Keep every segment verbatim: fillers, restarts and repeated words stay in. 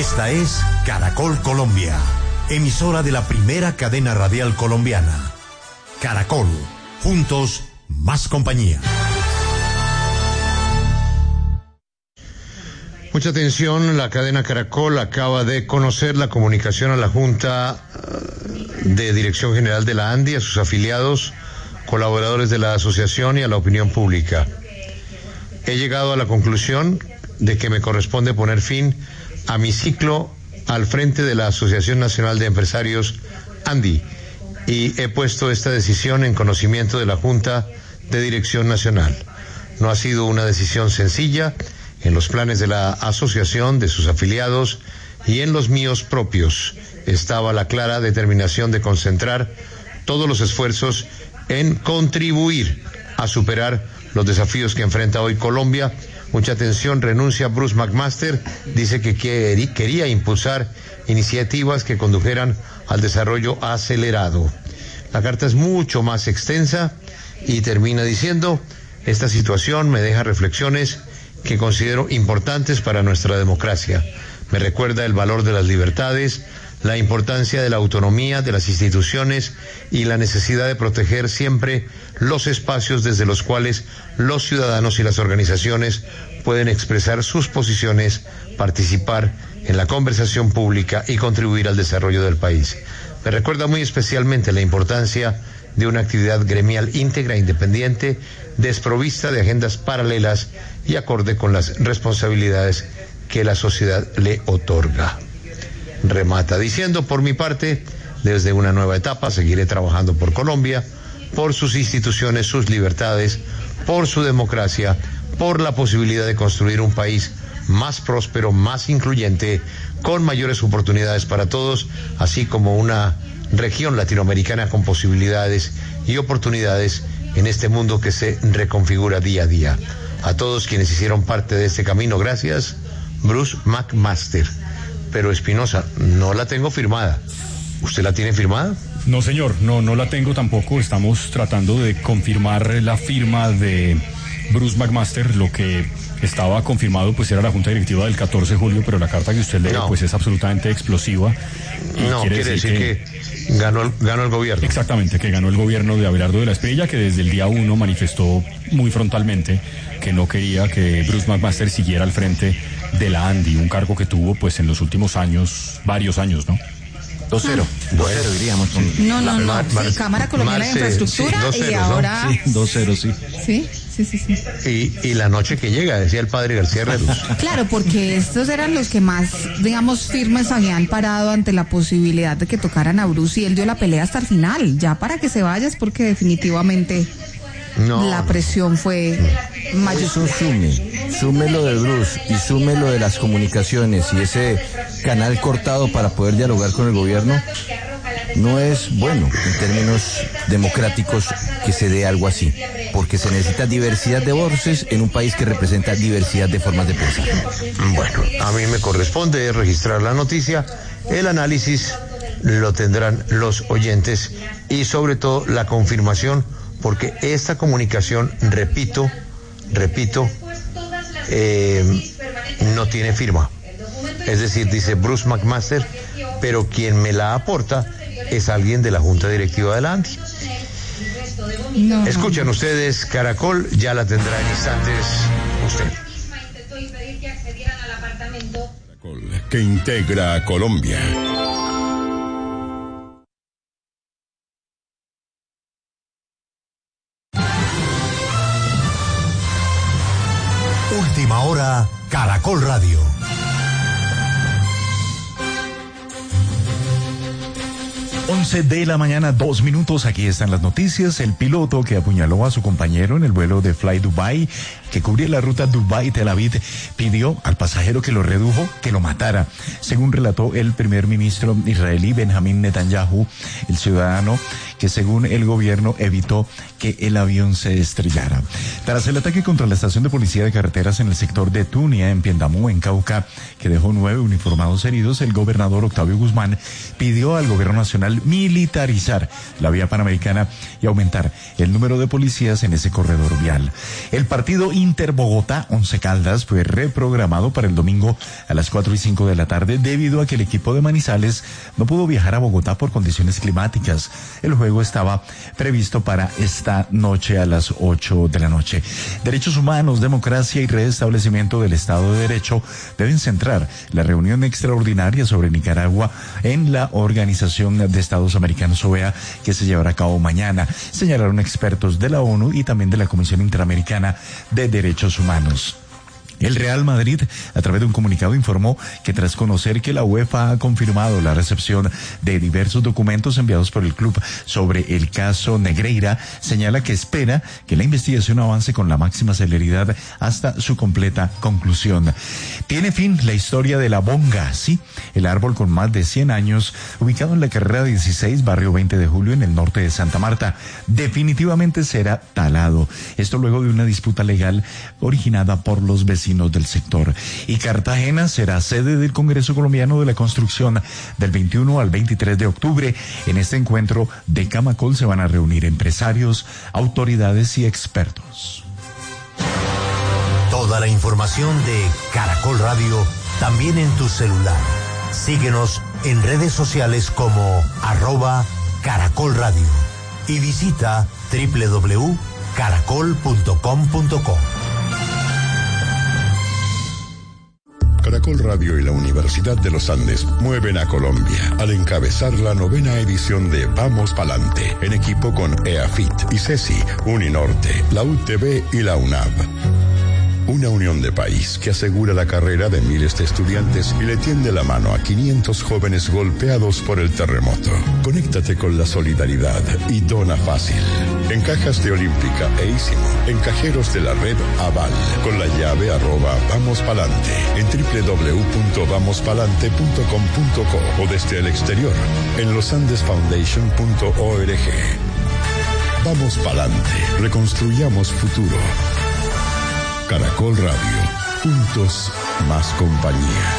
Esta es Caracol Colombia, emisora de la primera cadena radial colombiana. Caracol, juntos, más compañía. Mucha atención, la cadena Caracol acaba de conocer la comunicación a la Junta de Dirección General de la ANDI, a sus afiliados, colaboradores de la asociación y a la opinión pública. He llegado a la conclusión de que me corresponde poner fin a mi ciclo al frente de la Asociación Nacional de Empresarios ANDI y he puesto esta decisión en conocimiento de la Junta de Dirección Nacional. No ha sido una decisión sencilla. En los planes de la asociación, de sus afiliados y en los míos propios estaba la clara determinación de concentrar todos los esfuerzos en contribuir a superar los desafíos que enfrenta hoy Colombia. Mucha atención, renuncia Bruce McMaster, dice que quería impulsar iniciativas que condujeran al desarrollo acelerado. La carta es mucho más extensa y termina diciendo: esta situación me deja reflexiones que considero importantes para nuestra democracia. Me recuerda el valor de las libertades, la importancia de la autonomía de las instituciones y la necesidad de proteger siempre los espacios desde los cuales los ciudadanos y las organizaciones pueden expresar sus posiciones, participar en la conversación pública y contribuir al desarrollo del país. Me recuerda muy especialmente la importancia de una actividad gremial íntegra, independiente, desprovista de agendas paralelas y acorde con las responsabilidades que la sociedad le otorga. Remata diciendo: por mi parte, desde una nueva etapa seguiré trabajando por Colombia, por sus instituciones, sus libertades, por su democracia, por la posibilidad de construir un país más próspero, más incluyente, con mayores oportunidades para todos, así como una región latinoamericana con posibilidades y oportunidades en este mundo que se reconfigura día a día. A todos quienes hicieron parte de este camino, gracias, Bruce McMaster. Pero Espinosa, no la tengo firmada. ¿Usted la tiene firmada? No, señor, no, no la tengo tampoco. Estamos tratando de confirmar la firma de Bruce McMaster. Lo que estaba confirmado pues era la Junta Directiva del catorce de julio, pero la carta que usted lee no. pues es absolutamente explosiva. Y no, quiere, quiere decir, decir que, que ganó, el, ganó el gobierno. Exactamente, que ganó el gobierno de Abelardo de la Espriella, que desde el día uno manifestó muy frontalmente que no quería que Bruce McMaster siguiera al frente de la ANDI, un cargo que tuvo pues en los últimos años, varios años, ¿no? dos cero, dos cero diríamos. Con no, no, no, Mar, Mar, sí, Cámara Colombiana de Infraestructura sí, dos cero, y ahora... ¿no? Sí, dos cero, sí. Sí, sí, sí, sí. Y, y la noche que llega, decía el padre García Herreros. Claro, porque estos eran los que más, digamos, firmes habían parado ante la posibilidad de que tocaran a Bruce y él dio la pelea hasta el final, ya para que se vaya es porque definitivamente... No, la presión fue mayúscula. Sume, sume lo de Bruce y sume lo de las comunicaciones y ese canal cortado para poder dialogar con el gobierno. No es bueno en términos democráticos que se dé algo así, porque se necesita diversidad de voces en un país que representa diversidad de formas de pensar. Bueno, a mí me corresponde registrar la noticia, el análisis lo tendrán los oyentes y sobre todo la confirmación, porque esta comunicación, repito, repito, eh, no tiene firma. Es decir, dice Bruce McMaster, pero quien me la aporta es alguien de la Junta Directiva de la ANDI. No. Escuchan ustedes, Caracol ya la tendrá en instantes usted. Caracol, que integra a Colombia. Última hora, Caracol Radio. once de la mañana, dos minutos, aquí están las noticias. El piloto que apuñaló a su compañero en el vuelo de Fly Dubai, que cubría la ruta Dubai-Tel Aviv, pidió al pasajero que lo redujo que lo matara. Según relató el primer ministro israelí Benjamín Netanyahu, el ciudadano que según el gobierno evitó que el avión se estrellara. Tras el ataque contra la estación de policía de carreteras en el sector de Tunia, en Piendamó, en Cauca, que dejó nueve uniformados heridos, el gobernador Octavio Guzmán pidió al gobierno nacional militarizar la vía panamericana y aumentar el número de policías en ese corredor vial. El partido Inter Bogotá Once Caldas fue reprogramado para el domingo a las cuatro y cinco de la tarde debido a que el equipo de Manizales no pudo viajar a Bogotá por condiciones climáticas. El juego estaba previsto para esta noche a las ocho de la noche. Derechos humanos, democracia y restablecimiento del Estado de Derecho deben centrar la reunión extraordinaria sobre Nicaragua en la Organización de Estados Americanos, O E A, que se llevará a cabo mañana, señalaron expertos de la ONU y también de la Comisión Interamericana de Derechos Humanos. El Real Madrid, a través de un comunicado, informó que tras conocer que la UEFA ha confirmado la recepción de diversos documentos enviados por el club sobre el caso Negreira, señala que espera que la investigación avance con la máxima celeridad hasta su completa conclusión. Tiene fin la historia de la bonga, sí, el árbol con más de cien años, ubicado en la carrera dieciséis, barrio veinte de julio, en el norte de Santa Marta. Definitivamente será talado. Esto luego de una disputa legal originada por los vecinos del sector. Y Cartagena será sede del Congreso Colombiano de la Construcción del veintiuno al veintitrés de octubre. En este encuentro de Camacol se van a reunir empresarios, autoridades y expertos. Toda la información de Caracol Radio también en tu celular. Síguenos en redes sociales como arroba Caracol Radio y visita doble u doble u doble u punto caracol punto com punto co. Caracol Radio y la Universidad de los Andes mueven a Colombia al encabezar la novena edición de Vamos Palante, en equipo con EAFIT, ICESI, Uninorte, la U T B y la UNAV. Una unión de país que asegura la carrera de miles de estudiantes y le tiende la mano a quinientos jóvenes golpeados por el terremoto. Conéctate con la solidaridad y dona fácil. En cajas de Olímpica e Ísimo, en cajeros de la red Aval, con la llave arroba Vamos Palante, en doble u doble u doble u punto vamos palante punto com punto co o desde el exterior, en losandesfoundation punto org. Vamos Palante, reconstruyamos futuro. Caracol Radio, juntos más compañía.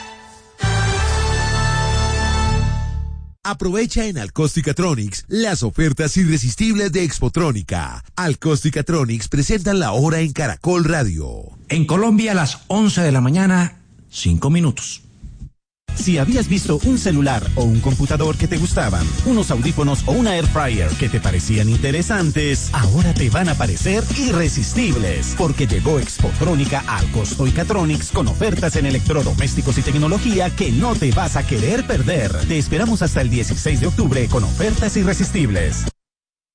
Aprovecha en Alcóstica-Tronics las ofertas irresistibles de Expotrónica. Alcóstica-Tronics presentan la hora en Caracol Radio. En Colombia a las once de la mañana, cinco minutos. Si habías visto un celular o un computador que te gustaban, unos audífonos o una air fryer que te parecían interesantes, ahora te van a parecer irresistibles, porque llegó Expotrónica al Costoicatronics con ofertas en electrodomésticos y tecnología que no te vas a querer perder. Te esperamos hasta el dieciséis de octubre con ofertas irresistibles.